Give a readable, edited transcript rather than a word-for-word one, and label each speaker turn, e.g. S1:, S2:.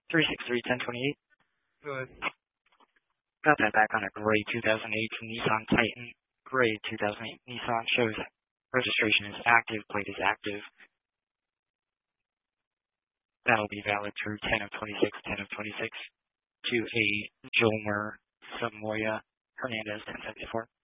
S1: 363-1028.
S2: Go ahead.
S1: Got that back on a gray 2008 Nissan Titan. Gray 2008 Nissan shows registration is active, plate is active. That'll be valid through 10 of 26 to a Jomer Samoya Hernandez 1074.